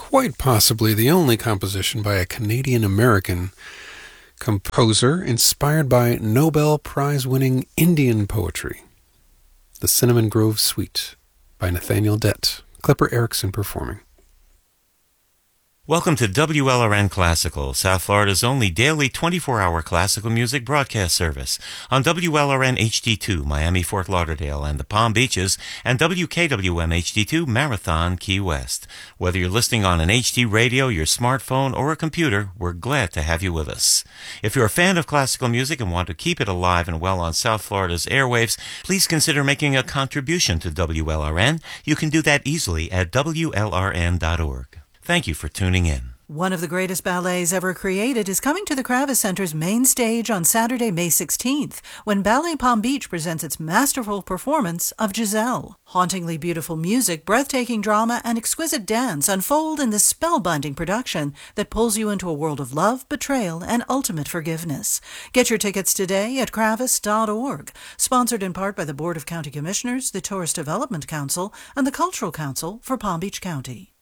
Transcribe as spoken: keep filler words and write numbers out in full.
quite possibly the only composition by a Canadian-American composer inspired by Nobel Prize-winning Indian poetry. The Cinnamon Grove Suite by Nathaniel Dett. Clipper Erickson performing. Welcome to W L R N Classical, South Florida's only daily twenty-four hour classical music broadcast service on W L R N H D two, Miami, Fort Lauderdale, and the Palm Beaches, and W K W M H D two, Marathon, Key West. Whether you're listening on an H D radio, your smartphone, or a computer, we're glad to have you with us. If you're a fan of classical music and want to keep it alive and well on South Florida's airwaves, please consider making a contribution to W L R N. You can do that easily at W L R N dot org. Thank you for tuning in. One of the greatest ballets ever created is coming to the Kravis Center's main stage on Saturday, May sixteenth, when Ballet Palm Beach presents its masterful performance of Giselle. Hauntingly beautiful music, breathtaking drama, and exquisite dance unfold in this spellbinding production that pulls you into a world of love, betrayal, and ultimate forgiveness. Get your tickets today at kravis dot org, sponsored in part by the Board of County Commissioners, the Tourist Development Council, and the Cultural Council for Palm Beach County.